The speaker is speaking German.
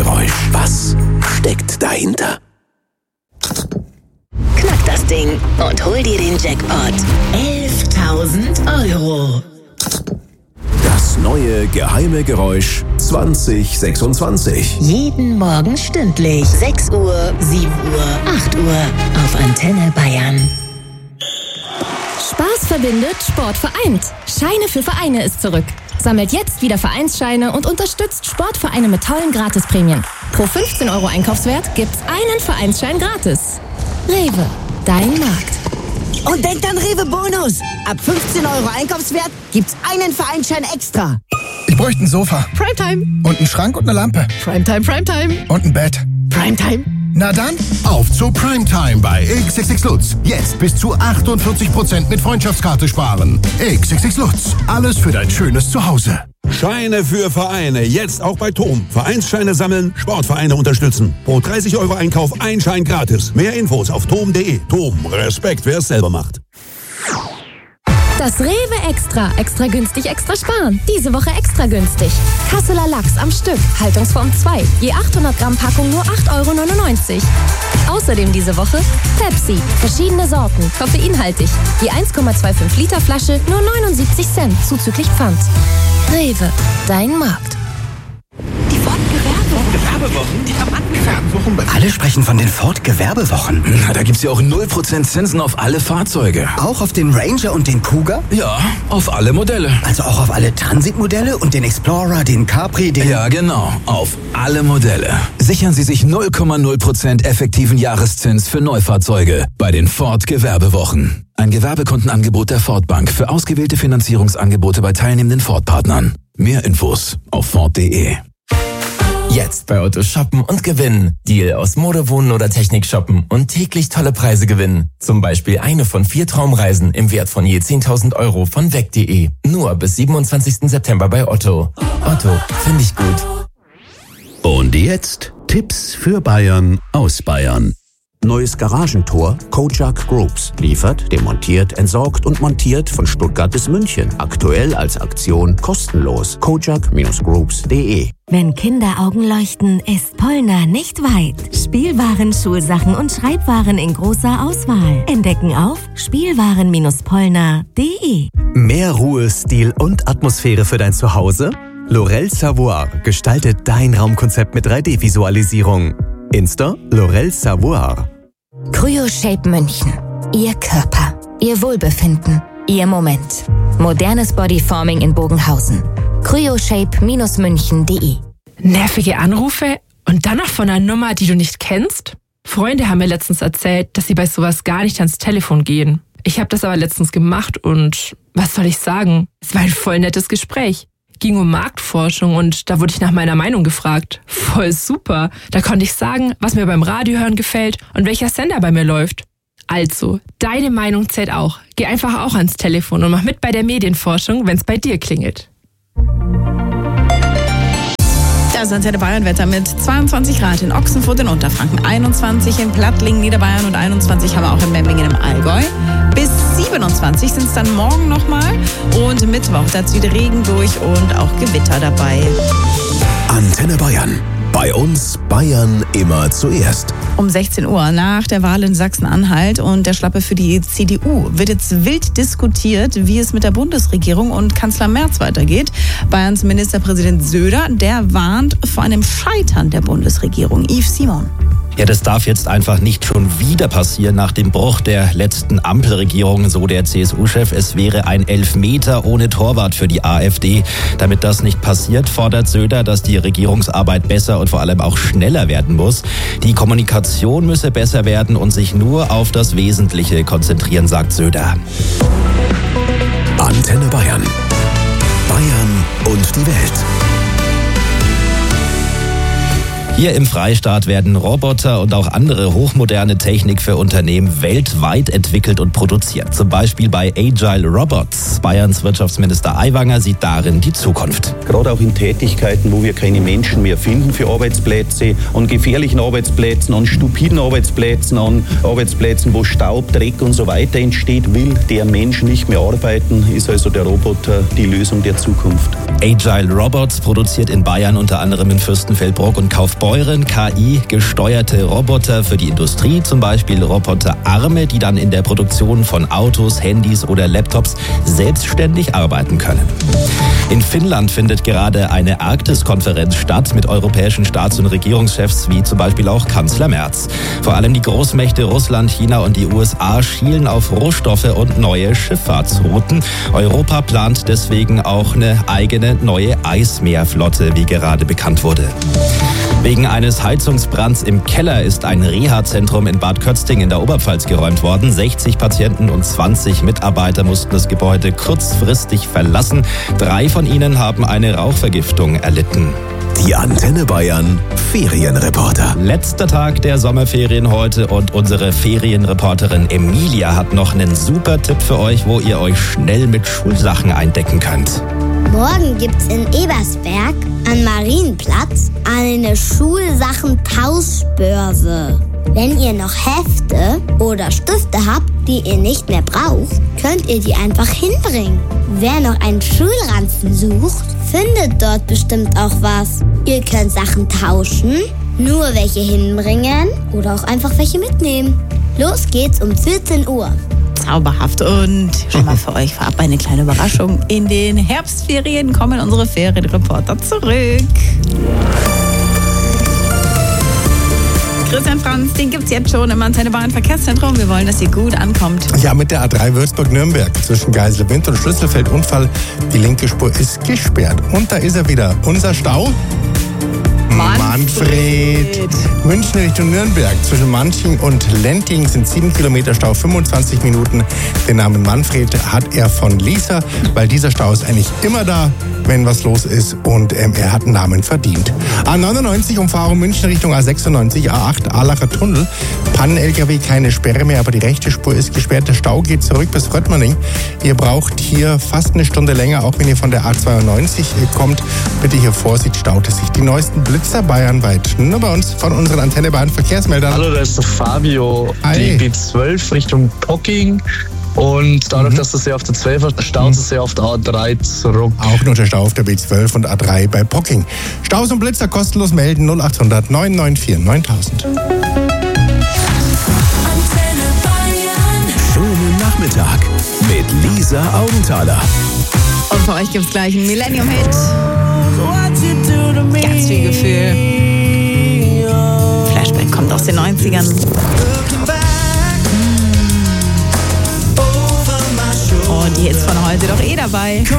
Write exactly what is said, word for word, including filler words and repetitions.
Geräusch. Was steckt dahinter? Knack das Ding und hol dir den Jackpot. elftausend Euro. Das neue geheime Geräusch zwanzig sechsundzwanzig. Jeden Morgen stündlich. sechs Uhr, sieben Uhr, acht Uhr auf Antenne Bayern. Spaß verbindet, Sport vereint. Scheine für Vereine ist zurück. Sammelt jetzt wieder Vereinsscheine und unterstützt Sportvereine mit tollen Gratisprämien. Pro fünfzehn Euro Einkaufswert gibt's einen Vereinsschein gratis. Rewe, dein Markt. Und denkt an Rewe Bonus. Ab fünfzehn Euro Einkaufswert gibt's einen Vereinsschein extra. Ich bräuchte ein Sofa. Primetime. Und einen Schrank und eine Lampe. Primetime, Primetime. Und ein Bett. Primetime. Na dann, auf zu Primetime bei X X X Lutz. Jetzt bis zu achtundvierzig Prozent mit Freundschaftskarte sparen. X X X Lutz. Alles für dein schönes Zuhause. Scheine für Vereine. Jetzt auch bei T O M. Vereinsscheine sammeln, Sportvereine unterstützen. Pro dreißig Euro Einkauf ein Schein gratis. Mehr Infos auf tom punkt de. T O M. Respekt, wer es selber macht. Das Rewe Extra. Extra günstig, extra sparen. Diese Woche extra günstig. Kasseler Lachs am Stück. Haltungsform zwei. Je achthundert Gramm Packung nur acht Euro neunundneunzig. Außerdem diese Woche Pepsi. Verschiedene Sorten. Koffeinhaltig. Je eins Komma fünfundzwanzig Liter Flasche nur neunundsiebzig Cent. Zuzüglich Pfand. Rewe. Dein Markt. Die Ford-Gewerbewochen. Die haben angefangen. Alle sprechen von den Ford-Gewerbewochen. Na, da gibt's ja auch null Prozent Zinsen auf alle Fahrzeuge. Auch auf den Ranger und den Kuga? Ja, auf alle Modelle. Also auch auf alle Transit-Modelle und den Explorer, den Capri, den... Ja, genau. Auf alle Modelle. Sichern Sie sich null Komma null Prozent effektiven Jahreszins für Neufahrzeuge bei den Ford-Gewerbewochen. Ein Gewerbekundenangebot der Ford Bank für ausgewählte Finanzierungsangebote bei teilnehmenden Ford-Partnern. Mehr Infos auf ford punkt de. Jetzt bei Otto shoppen und gewinnen. Deal aus Mode, Wohnen oder Technik shoppen und täglich tolle Preise gewinnen. Zum Beispiel eine von vier Traumreisen im Wert von je zehntausend Euro von weg punkt de. Nur bis siebenundzwanzigsten September bei Otto. Otto, finde ich gut. Und jetzt Tipps für Bayern aus Bayern. Neues Garagentor Kojak Groups. Liefert, demontiert, entsorgt und montiert von Stuttgart bis München. Aktuell als Aktion kostenlos. kojak Bindestrich groups punkt de. Wenn Kinderaugen leuchten, ist Pollner nicht weit. Spielwaren, Schulsachen und Schreibwaren in großer Auswahl. Entdecken auf spielwaren Bindestrich pollner punkt de. Mehr Ruhe, Stil und Atmosphäre für dein Zuhause? Laurel Savoir gestaltet dein Raumkonzept mit drei D Visualisierung. Insta Laurel Savoir. CryoShape München. Ihr Körper. Ihr Wohlbefinden. Ihr Moment. Modernes Bodyforming in Bogenhausen. CryoShape München punkt de. Nervige Anrufe und dann noch von einer Nummer, die du nicht kennst? Freunde haben mir letztens erzählt, dass sie bei sowas gar nicht ans Telefon gehen. Ich habe das aber letztens gemacht und was soll ich sagen? Es war ein voll nettes Gespräch. Ging um Marktforschung und da wurde ich nach meiner Meinung gefragt. Voll super. Da konnte ich sagen, was mir beim Radiohören gefällt und welcher Sender bei mir läuft. Also, deine Meinung zählt auch. Geh einfach auch ans Telefon und mach mit bei der Medienforschung, wenn es bei dir klingelt. Das Antenne Bayern Wetter mit zweiundzwanzig Grad in Ochsenfurt in Unterfranken, einundzwanzig in Plattlingen, Niederbayern und einundzwanzig haben wir auch in Memmingen im Allgäu. Bis siebenundzwanzig sind es dann morgen nochmal und Mittwoch, da zieht Regen durch und auch Gewitter dabei. Antenne Bayern. Bei uns Bayern immer zuerst. Um sechzehn Uhr nach der Wahl in Sachsen-Anhalt und der Schlappe für die C D U wird jetzt wild diskutiert, wie es mit der Bundesregierung und Kanzler Merz weitergeht. Bayerns Ministerpräsident Söder, der warnt vor einem Scheitern der Bundesregierung. Yves Simon. Ja, das darf jetzt einfach nicht schon wieder passieren nach dem Bruch der letzten Ampelregierung, so der C S U-Chef. Es wäre ein Elfmeter ohne Torwart für die AfD. Damit das nicht passiert, fordert Söder, dass die Regierungsarbeit besser und vor allem auch schneller werden muss. Die Kommunikation müsse besser werden und sich nur auf das Wesentliche konzentrieren, sagt Söder. Antenne Bayern. Bayern und die Welt. Hier im Freistaat werden Roboter und auch andere hochmoderne Technik für Unternehmen weltweit entwickelt und produziert. Zum Beispiel bei Agile Robots. Bayerns Wirtschaftsminister Aiwanger sieht darin die Zukunft. Gerade auch in Tätigkeiten, wo wir keine Menschen mehr finden für Arbeitsplätze, an gefährlichen Arbeitsplätzen, an stupiden Arbeitsplätzen, an Arbeitsplätzen, wo Staub, Dreck und so weiter entsteht, will der Mensch nicht mehr arbeiten, ist also der Roboter die Lösung der Zukunft. Agile Robots produziert in Bayern unter anderem in Fürstenfeldbruck und Kaufbeuren Beuren K I-gesteuerte Roboter für die Industrie, zum Beispiel Roboterarme, die dann in der Produktion von Autos, Handys oder Laptops selbstständig arbeiten können. In Finnland findet gerade eine Arktis-Konferenz statt mit europäischen Staats- und Regierungschefs wie zum Beispiel auch Kanzler Merz. Vor allem die Großmächte Russland, China und die U S A schielen auf Rohstoffe und neue Schifffahrtsrouten. Europa plant deswegen auch eine eigene neue Eismeerflotte, wie gerade bekannt wurde. Wegen eines Heizungsbrands im Keller ist ein Reha-Zentrum in Bad Kötzting in der Oberpfalz geräumt worden. sechzig Patienten und zwanzig Mitarbeiter mussten das Gebäude kurzfristig verlassen. Drei von ihnen haben eine Rauchvergiftung erlitten. Die Antenne Bayern Ferienreporter. Letzter Tag der Sommerferien heute und unsere Ferienreporterin Emilia hat noch einen super Tipp für euch, wo ihr euch schnell mit Schulsachen eindecken könnt. Morgen gibt's in Ebersberg am Marienplatz eine Schulsachen-Tauschbörse. Wenn ihr noch Hefte oder Stifte habt, die ihr nicht mehr braucht, könnt ihr die einfach hinbringen. Wer noch einen Schulranzen sucht, findet dort bestimmt auch was. Ihr könnt Sachen tauschen, nur welche hinbringen oder auch einfach welche mitnehmen. Los geht's um vierzehn Uhr. Zauberhaft. Und schon mal für euch vorab eine kleine Überraschung. In den Herbstferien kommen unsere Ferienreporter zurück. Christian Franz, den gibt's jetzt schon im Antenne Bayern Verkehrszentrum. Wir wollen, dass ihr gut ankommt. Ja, mit der A drei Würzburg-Nürnberg zwischen Geiselwind und Schlüsselfeld-Unfall. Die linke Spur ist gesperrt. Und da ist er wieder, unser Stau. Manfred. Manfred. München Richtung Nürnberg. Zwischen Manching und Lenting sind sieben Kilometer Stau, fünfundzwanzig Minuten. Den Namen Manfred hat er von Lisa, weil dieser Stau ist eigentlich immer da, wenn was los ist, und ähm, er hat einen Namen verdient. A neunundneunzig Umfahrung München Richtung A sechsundneunzig, A acht Aalacher Tunnel. Pannen-L K W, keine Sperre mehr, aber die rechte Spur ist gesperrt. Der Stau geht zurück bis Röttmanning. Ihr braucht hier fast eine Stunde länger, auch wenn ihr von der A zweiundneunzig kommt. Bitte hier Vorsicht, staut es sich. Die neuesten Blitzer bayernweit. Nur bei uns von unseren Antenne Bayern Verkehrsmeldern. Hallo, da ist der Fabio. Hi. Die B zwölf Richtung Pocking. Und dadurch, mhm. dass das sehr auf der zwölf ist, staut es sehr auf der A drei zurück. Auch nur der Stau auf der B zwölf und A drei bei Pocking. Staus und Blitzer kostenlos melden null acht hundert neun neun vier neuntausend. Schönen Nachmittag mit Lisa Augenthaler. Und für euch gibt's gleich einen Millennium-Hit. Ganz viel Gefühl. Flashback kommt aus den neunzigern. Und die Hits von heute doch eh dabei.